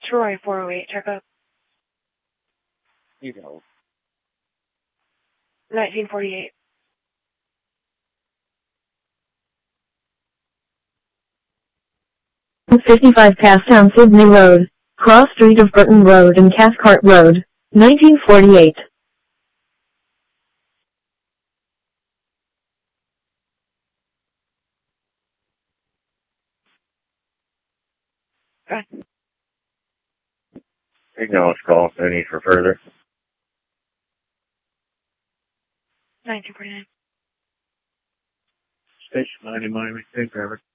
Troy 408, check up. You go. 1948. #55 Casstown Sydney Road, Cross Street of Burton Road and Cathcart Road, 1948. Acknowledge call. No need for further. 1949. Station 90 Miami, take driver.